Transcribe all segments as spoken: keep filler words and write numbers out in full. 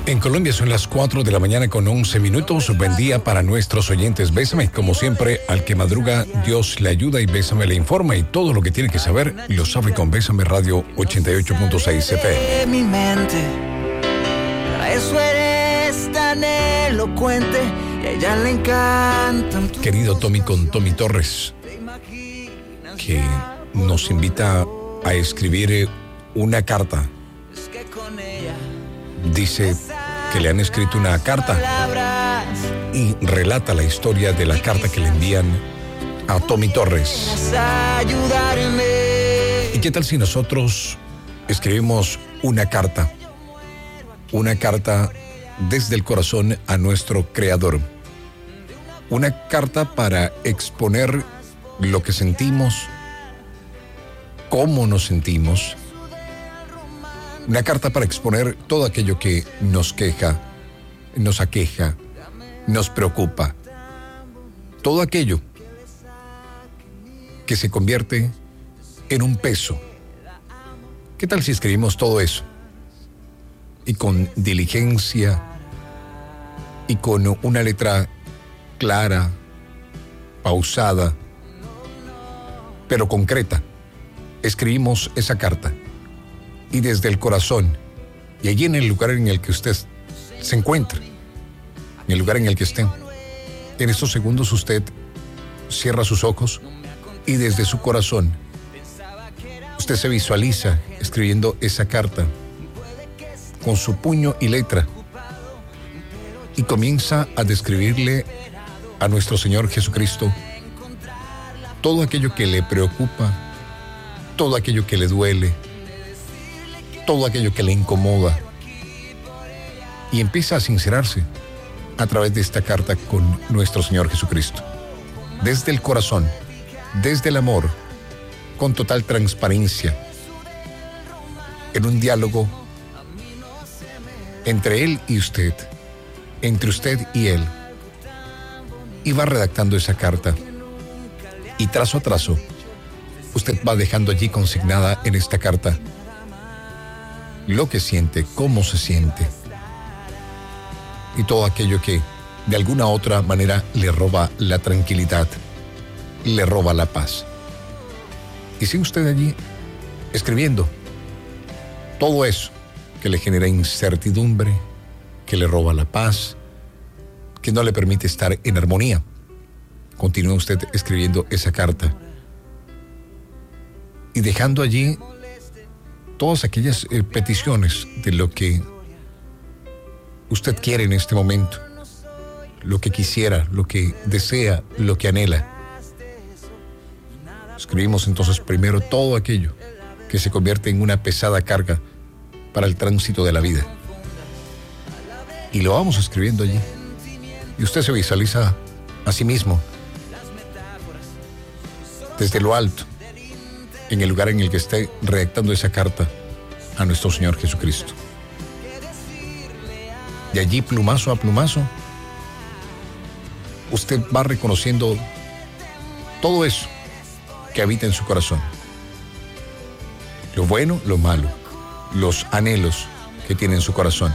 En Colombia son las cuatro de la mañana con once minutos. Buen día para nuestros oyentes. Bésame, como siempre, al que madruga, Dios le ayuda y Bésame le informa. Y todo lo que tiene que saber lo sabe con Bésame Radio ochenta y ocho punto seis F M. Mi mente, para eso eres tan elocuente y a ella le encantan. Querido Tommy con Tommy Torres, que nos invita a escribir una carta. Dice que le han escrito una carta y relata la historia de la carta que le envían a Tommy Torres. ¿Y qué tal si nosotros escribimos una carta? Una carta desde el corazón a nuestro Creador. Una carta para exponer lo que sentimos, cómo nos sentimos. Una carta para exponer todo aquello que nos queja, nos aqueja, nos preocupa. Todo aquello que se convierte en un peso. ¿Qué tal si escribimos todo eso? Y con diligencia y con una letra clara, pausada, pero concreta, escribimos esa carta. Y desde el corazón, y allí en el lugar en el que usted se encuentra, en el lugar en el que esté, en estos segundos usted cierra sus ojos y desde su corazón usted se visualiza escribiendo esa carta con su puño y letra y comienza a describirle a nuestro Señor Jesucristo todo aquello que le preocupa, todo aquello que le duele, todo aquello que le incomoda, y empieza a sincerarse a través de esta carta con nuestro Señor Jesucristo. Desde el corazón, desde el amor, con total transparencia, en un diálogo entre Él y usted, entre usted y Él, y va redactando esa carta, y trazo a trazo, usted va dejando allí consignada en esta carta lo que siente, cómo se siente y todo aquello que de alguna u otra manera le roba la tranquilidad, le roba la paz. Y sigue usted allí escribiendo todo eso que le genera incertidumbre, que le roba la paz, que no le permite estar en armonía. Continúa usted escribiendo esa carta y dejando allí todas aquellas eh, peticiones de lo que usted quiere en este momento, lo que quisiera, lo que desea, lo que anhela. Escribimos entonces primero todo aquello que se convierte en una pesada carga para el tránsito de la vida. Y lo vamos escribiendo allí. Y usted se visualiza a sí mismo desde lo alto, en el lugar en el que esté redactando esa carta a nuestro Señor Jesucristo. De allí, plumazo a plumazo, usted va reconociendo todo eso que habita en su corazón. Lo bueno, lo malo, los anhelos que tiene en su corazón.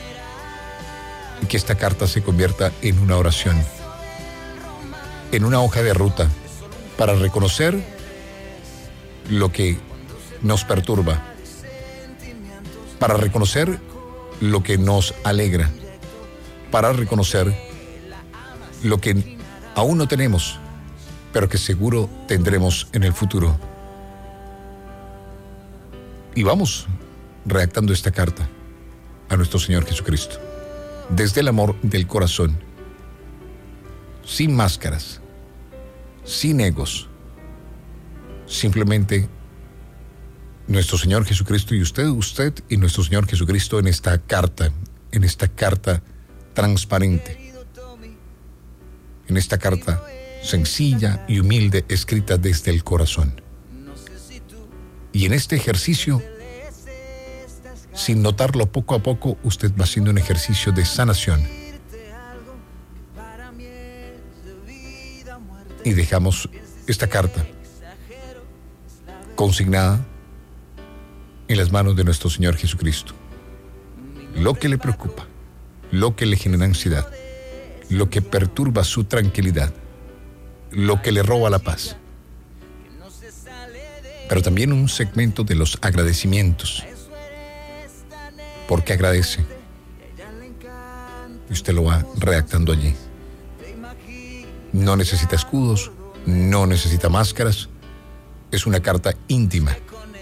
Y que esta carta se convierta en una oración, en una hoja de ruta para reconocer lo que nos perturba, para reconocer lo que nos alegra, para reconocer lo que aún no tenemos, pero que seguro tendremos en el futuro. Y vamos redactando esta carta a nuestro Señor Jesucristo, desde el amor del corazón, sin máscaras, sin egos. Simplemente nuestro Señor Jesucristo y usted, usted y nuestro Señor Jesucristo en esta carta, en esta carta transparente, en esta carta sencilla y humilde escrita desde el corazón. Y en este ejercicio, sin notarlo, poco a poco usted va haciendo un ejercicio de sanación. Y dejamos esta carta consignada en las manos de nuestro Señor Jesucristo. Lo que le preocupa, lo que le genera ansiedad, lo que perturba su tranquilidad, lo que le roba la paz. Pero también un segmento de los agradecimientos, porque agradece. Y usted lo va redactando allí. No necesita escudos, no necesita máscaras. Es una carta íntima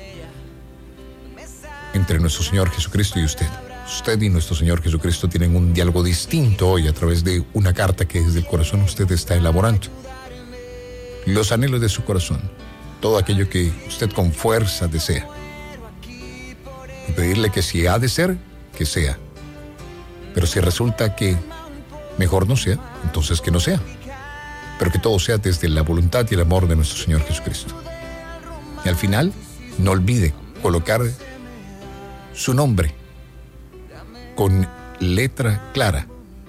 entre nuestro Señor Jesucristo y usted. Usted y nuestro Señor Jesucristo tienen un diálogo distinto hoy a través de una carta que desde el corazón usted está elaborando. Los anhelos de su corazón, todo aquello que usted con fuerza desea. Y pedirle que si ha de ser, que sea. Pero si resulta que mejor no sea, entonces que no sea. Pero que todo sea desde la voluntad y el amor de nuestro Señor Jesucristo. Y al final, no olvide colocar su nombre con letra clara.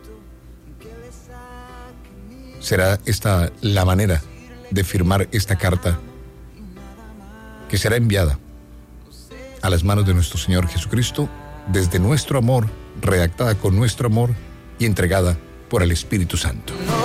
Será esta la manera de firmar esta carta que será enviada a las manos de nuestro Señor Jesucristo desde nuestro amor, redactada con nuestro amor y entregada por el Espíritu Santo.